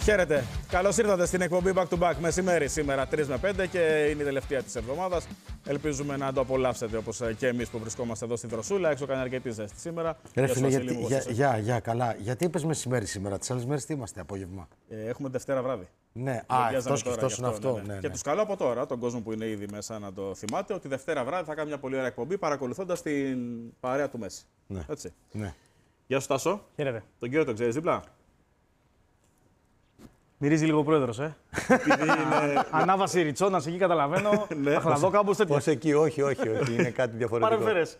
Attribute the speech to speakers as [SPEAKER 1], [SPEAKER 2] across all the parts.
[SPEAKER 1] Χαίρετε. Καλώς ήρθατε στην εκπομπή Back to Back μεσημέρι σήμερα 3 με 5 και είναι η τελευταία της εβδομάδας. Ελπίζουμε να το απολαύσετε όπως και εμείς που βρισκόμαστε εδώ στη Δροσούλα. Έξω κάνει αρκετή ζέστη σήμερα.
[SPEAKER 2] Ρε φίλε, καλά. Γιατί είπες μεσημέρι σήμερα, τις άλλες μέρες τι είμαστε, απόγευμα?
[SPEAKER 1] Έχουμε Δευτέρα βράδυ.
[SPEAKER 2] Ναι, εκτός είναι αυτό. Ναι.
[SPEAKER 1] Και τους καλώ από τώρα, τον κόσμο που είναι ήδη μέσα, να το θυμάται, ότι Δευτέρα βράδυ θα κάνει μια πολύ ωραία εκπομπή παρακολουθώντας την παρέα του Μέση.
[SPEAKER 2] Ναι.
[SPEAKER 1] Έτσι.
[SPEAKER 2] Ναι.
[SPEAKER 1] Γεια σου, Τάσο.
[SPEAKER 3] Χαίρετε.
[SPEAKER 1] Τον κύριο τον ξέρεις δίπλα?
[SPEAKER 3] Μυρίζει λίγο ο πρόεδρος, Ανάβαση Ριτσόνας, εκεί καταλαβαίνω. Αχλαδό κάμπος τέτοιο.
[SPEAKER 4] Πώς εκεί, όχι, είναι κάτι διαφορετικό.
[SPEAKER 3] Παρεμφερές.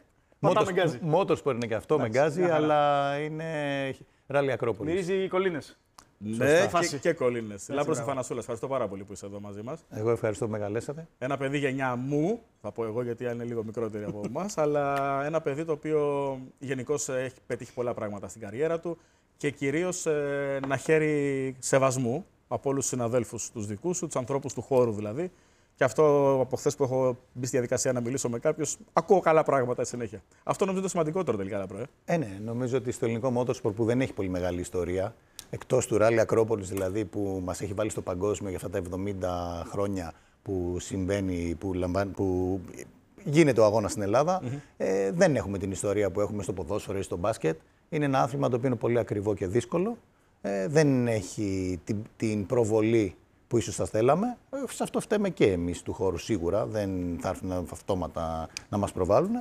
[SPEAKER 4] Motorsport είναι και αυτό, με γκάζι, αλλά είναι ράλι Ακρόπολης.
[SPEAKER 3] Μυρίζει οι κολλήνες.
[SPEAKER 1] Ναι, και κολλήνες. Λάμπρος Αθανασούλας, ευχαριστώ πάρα πολύ που είσαι εδώ μαζί μας.
[SPEAKER 4] Εγώ ευχαριστώ που με καλέσατε.
[SPEAKER 1] Ένα παιδί γενιά μου, θα πω εγώ γιατί είναι λίγο μικρότερη από εμάς, αλλά ένα παιδί το οποίο γενικώς έχει πετύχει πολλά πράγματα στην καριέρα του και κυρίως να χαίρει σεβασμού από όλους τους συναδέλφους τους δικούς σου, τους ανθρώπους του χώρου δηλαδή. Και αυτό από χθες που έχω μπει στη διαδικασία να μιλήσω με κάποιους, ακούω καλά πράγματα συνέχεια. Αυτό νομίζω το σημαντικότερο τελικά, Λάμπρο.
[SPEAKER 4] Ναι, νομίζω ότι στο ελληνικό motorsport που δεν έχει πολύ μεγάλη ιστορία, εκτός του ράλι Ακρόπολης δηλαδή που μας έχει βάλει στο παγκόσμιο για αυτά τα 70 χρόνια που συμβαίνει, που γίνεται ο αγώνας στην Ελλάδα, δεν έχουμε την ιστορία που έχουμε στο ποδόσφαιρο ή στο μπάσκετ. Είναι ένα άθλημα το οποίο είναι πολύ ακριβό και δύσκολο. Δεν έχει την προβολή που ίσως θα θέλαμε. Σε αυτό φταίμε και εμείς του χώρου σίγουρα. Δεν θα έρθουν αυτόματα να μας προβάλλουν.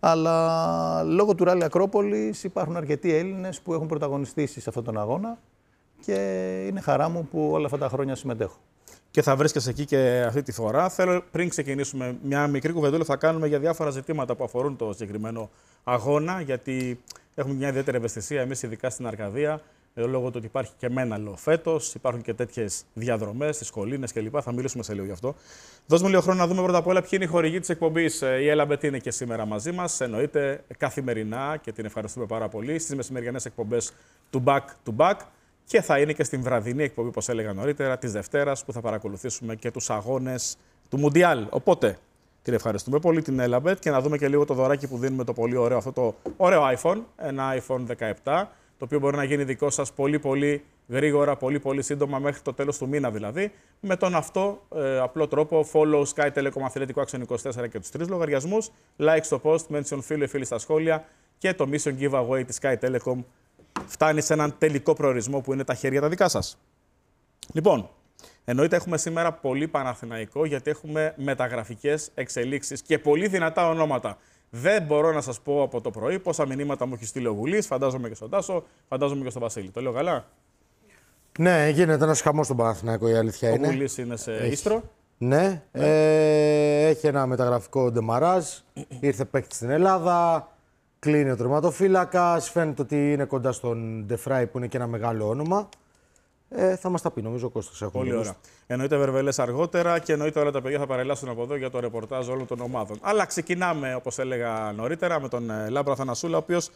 [SPEAKER 4] Αλλά λόγω του ράλι Ακρόπολης υπάρχουν αρκετοί Έλληνες που έχουν πρωταγωνιστήσει σε αυτόν τον αγώνα και είναι χαρά μου που όλα αυτά τα χρόνια συμμετέχω.
[SPEAKER 1] Και θα βρίσκεσαι εκεί και αυτή τη φορά. Θέλω πριν ξεκινήσουμε μια μικρή κουβεντούλα θα κάνουμε για διάφορα ζητήματα που αφορούν το συγκεκριμένο αγώνα, γιατί έχουμε μια ιδιαίτερη ευαισθησία εμείς, ειδικά στην Αρκαδία, λόγω του ότι υπάρχει και μέναλο φέτος, υπάρχουν και τέτοιες διαδρομές, τις κολλήνες κλπ. Θα μιλήσουμε σε λίγο γι' αυτό. Δώσ' μου λίγο χρόνο να δούμε πρώτα απ' όλα ποιοι είναι οι χορηγοί της εκπομπής. Η Έλαμπετ είναι και σήμερα μαζί μας, εννοείται καθημερινά και την ευχαριστούμε πάρα πολύ στις μεσημεριανές εκπομπές του Back to Back. Και θα είναι και στην βραδινή εκπομπή, όπως έλεγα νωρίτερα, της Δευτέρας, που θα παρακολουθήσουμε και τους αγώνες του Μουντιάλ. Οπότε, την ευχαριστούμε πολύ την Έλαμπετ και να δούμε και λίγο το δωράκι που δίνουμε το πολύ ωραίο, αυτό το ωραίο iPhone, ένα iPhone 17, το οποίο μπορεί να γίνει δικό σας πολύ γρήγορα, πολύ σύντομα, μέχρι το τέλος του μήνα δηλαδή, με τον αυτό απλό τρόπο follow Sky Telecom Αθλητικό Άξιον 24 και τους 3 λογαριασμούς, like στο post, mention φίλο ή φίλοι στα σχόλια και το mission giveaway της Sky Telecom φτάνει σε έναν τελικό προορισμό που είναι τα χέρια τα δικά σας. Λοιπόν, εννοείται έχουμε σήμερα πολύ Παναθηναϊκό γιατί έχουμε μεταγραφικές εξελίξεις και πολύ δυνατά ονόματα. Δεν μπορώ να σας πω από το πρωί πόσα μηνύματα μου έχει στείλει ο Γουλής, φαντάζομαι και στον Τάσο, φαντάζομαι και στον Βασίλη. Το λέω καλά?
[SPEAKER 2] Ναι, γίνεται ένας χαμός στον Παναθηναϊκό, η αλήθεια είναι.
[SPEAKER 1] Ο Γουλής είναι σε Ίστρο.
[SPEAKER 2] Ναι, έχει ένα μεταγραφικό ντεμαράζ, ήρθε παίκτη στην Ελλάδα. Κλείνει ο τερματοφύλακας, φαίνεται ότι είναι κοντά στον Ντεφράι που είναι και ένα μεγάλο όνομα. Θα μας τα πει, νομίζω, ο Κώστας.
[SPEAKER 1] Πολύ ωραία. Εννοείται Βερβελές αργότερα και εννοείται όλα τα παιδιά θα παρελάσουν από εδώ για το ρεπορτάζ όλων των ομάδων. Αλλά ξεκινάμε, όπως έλεγα νωρίτερα, με τον Λάμπρο Αθανασούλα, ο οποίος.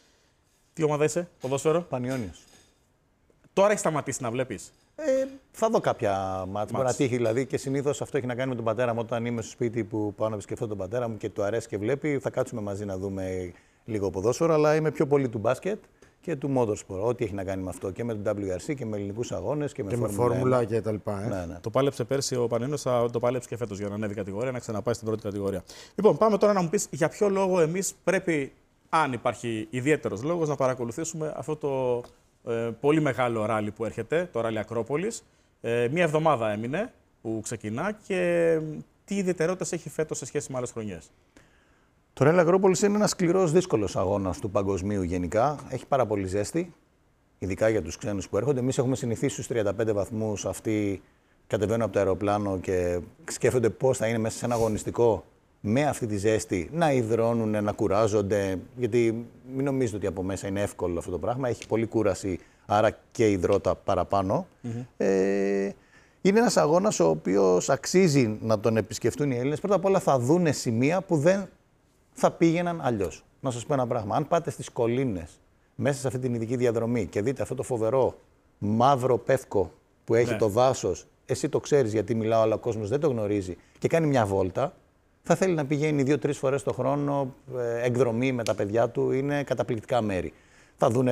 [SPEAKER 1] Τι ομάδα είσαι, ποδόσφαιρο?
[SPEAKER 4] Πανιώνιος.
[SPEAKER 1] Τώρα έχει σταματήσει να βλέπεις?
[SPEAKER 4] Θα δω κάποια μάτς. Μπορεί να τύχει δηλαδή και συνήθως αυτό έχει να κάνει με τον πατέρα μου. Όταν είμαι στο σπίτι που πάω να επισκεφθώ τον πατέρα μου και του αρέσει και βλέπει, θα κάτσουμε μαζί να δούμε λίγο ποδόσφαιρο. Αλλά είμαι πιο πολύ του μπάσκετ και του motorsport. Ό,τι έχει να κάνει με αυτό και με τον WRC και με ελληνικούς αγώνες και με
[SPEAKER 2] φόρμουλα και τα λοιπά.
[SPEAKER 4] Ναι.
[SPEAKER 1] Το πάλεψε πέρσι ο Πανίνος, θα το πάλεψε και φέτος για να ανέβει κατηγορία, να ξαναπάει στην πρώτη κατηγορία. Λοιπόν, πάμε τώρα να μου πεις για ποιο λόγο εμείς πρέπει, αν υπάρχει ιδιαίτερος λόγος, να παρακολουθήσουμε αυτό το πολύ μεγάλο ράλι που έρχεται, το ράλι Ακρόπολης. Μία εβδομάδα έμεινε που ξεκινά και τι ιδιαιτερότητες έχει φέτος σε σχέση με άλλες χρονιές?
[SPEAKER 4] Το ράλι Ακρόπολης είναι ένας σκληρός, δύσκολος αγώνας του παγκοσμίου γενικά. Έχει πάρα πολύ ζέστη, ειδικά για τους ξένους που έρχονται. Εμείς έχουμε συνηθίσει στους 35 βαθμούς. Αυτοί κατεβαίνουν από το αεροπλάνο και σκέφτονται πώς θα είναι μέσα σε ένα αγωνιστικό με αυτή τη ζέστη, να υδρώνουν, να κουράζονται. Γιατί μην νομίζετε ότι από μέσα είναι εύκολο αυτό το πράγμα. Έχει πολλή κούραση, άρα και υδρότα παραπάνω. Είναι ένας αγώνας ο οποίος αξίζει να τον επισκεφτούν οι Έλληνες. Πρώτα απ' όλα θα δούνε σημεία που δεν θα πήγαιναν αλλιώς. Να σας πω ένα πράγμα. Αν πάτε στις κολλήνες, μέσα σε αυτή την ειδική διαδρομή και δείτε αυτό το φοβερό μαύρο πεύκο που έχει το δάσος, εσύ το ξέρεις γιατί μιλάω, αλλά ο κόσμος δεν το γνωρίζει, και κάνει μια βόλτα, θα θέλει να πηγαίνει 2-3 φορές το χρόνο εκδρομή με τα παιδιά του. Είναι καταπληκτικά μέρη. Θα δούνε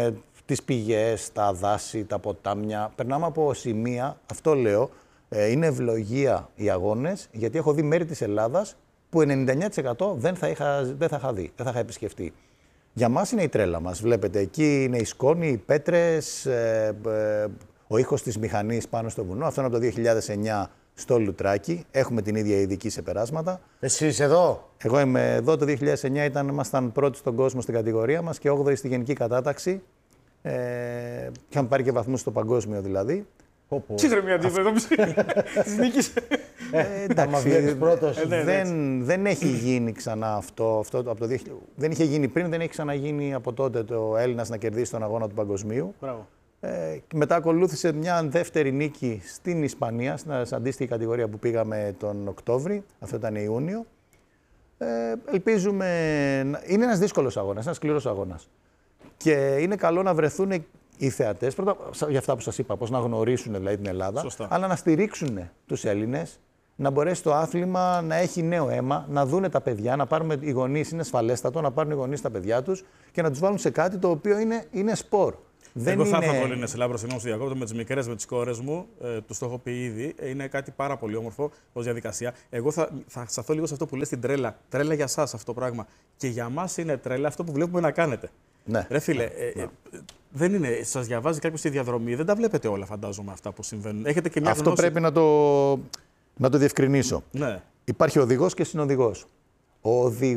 [SPEAKER 4] τις πηγές, τα δάση, τα ποτάμια. Περνάμε από σημεία, αυτό λέω, είναι ευλογία οι αγώνες, γιατί έχω δει μέρη της Ελλάδας που 99% δεν θα είχα δει, δεν θα είχα επισκεφτεί. Για μας είναι η τρέλα μας. Βλέπετε, εκεί είναι οι σκόνοι, οι πέτρες, ο ήχος της μηχανής πάνω στο βουνό. Αυτό είναι από το 2009 στο Λουτράκι. Έχουμε την ίδια ειδική σε περάσματα.
[SPEAKER 2] Εσύ είσαι εδώ.
[SPEAKER 4] Εγώ είμαι εδώ. Το 2009 ήμασταν πρώτοι στον κόσμο στην κατηγορία μας και 8η στη γενική κατάταξη. Είχαμε πάρει και βαθμούς στο παγκόσμιο δηλαδή.
[SPEAKER 3] Τσίτρε μια αντίθεση της νίκης.
[SPEAKER 4] Εντάξει, δεν έχει γίνει ξανά αυτό από το 2000. Δεν είχε γίνει πριν, δεν έχει ξαναγίνει από τότε το Έλληνας να κερδίσει τον αγώνα του παγκοσμίου. Μετά ακολούθησε μια δεύτερη νίκη στην Ισπανία, στην αντίστοιχη κατηγορία που πήγαμε τον Οκτώβρη. Αυτό ήταν Ιούνιο. Ελπίζουμε. Είναι ένας δύσκολος αγώνας, ένας σκληρός αγώνας. Και είναι καλό να βρεθούν οι θεατές, πρώτα για αυτά που σας είπα, πώς να γνωρίσουν δηλαδή την Ελλάδα,
[SPEAKER 1] σωστά,
[SPEAKER 4] αλλά να στηρίξουν τους Έλληνες, να μπορέσει το άθλημα να έχει νέο αίμα, να δούνε τα παιδιά, να πάρουμε οι γονείς, είναι ασφαλέστατο, να πάρουν οι γονείς τα παιδιά τους και να τους βάλουν σε κάτι το οποίο είναι σπορ.
[SPEAKER 1] Εγώ θα ήθελα πολύ να σε λάβω, συγγνώμη, στο διακόπτω με τις μικρές, με τις κόρες μου. Τους το έχω πει ήδη. Είναι κάτι πάρα πολύ όμορφο ως διαδικασία. Εγώ θα σταθώ λίγο σε αυτό που λες, την τρέλα. Τρέλα για σας αυτό το πράγμα. Και για μας είναι τρέλα αυτό που βλέπουμε να κάνετε.
[SPEAKER 4] Ναι.
[SPEAKER 1] Ρε φίλε, δεν είναι. Σας διαβάζει κάποιος στη διαδρομή, δεν τα βλέπετε όλα, φαντάζομαι, αυτά που συμβαίνουν. Έχετε και μια
[SPEAKER 4] Αυτό
[SPEAKER 1] γνώση.
[SPEAKER 4] πρέπει να το διευκρινίσω.
[SPEAKER 1] Ναι.
[SPEAKER 4] Υπάρχει οδηγός και συνοδηγός. Ο